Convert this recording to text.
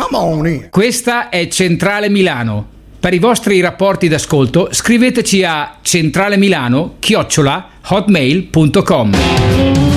Mamoni! Questa è Centrale Milano. Per i vostri rapporti d'ascolto scriveteci a centralemilano@hotmail.com.